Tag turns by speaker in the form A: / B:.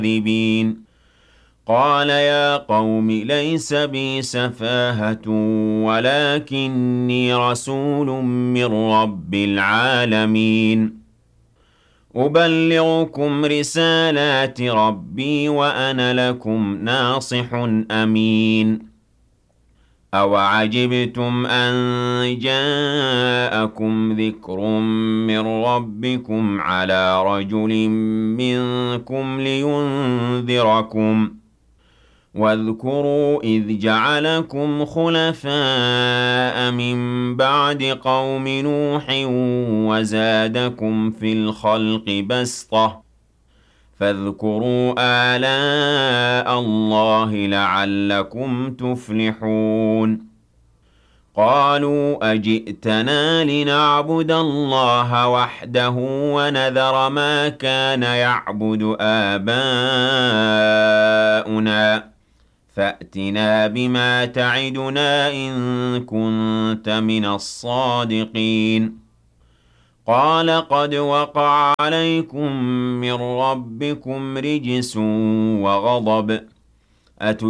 A: كاذبين قال يا قوم ليس بي سفاهة ولكني رسول من رب العالمين أبلغكم رسالات ربي وأنا لكم ناصح أمين أَوَعَجِبْتُمْ أَن جَاءَكُمْ ذِكْرٌ مِّن رَّبِّكُمْ عَلَىٰ رَجُلٍ مِّنكُمْ لِيُنذِرَكُمْ ۖ وَاذْكُرُوا إِذْ جَعَلَكُمْ خُلَفَاءَ مِن بَعْدِ قَوْمِ نُوحٍ وَزَادَكُمْ فِي الْخَلْقِ بَسْطَةً فاذكروا آلاء الله لعلكم تفلحون قالوا أجئتنا لنعبد الله وحده ونذر ما كان يعبد آباؤنا فأتنا بما تعدنا إن كنت من الصادقين قال قد وقع عليكم من ربكم رجس وغضب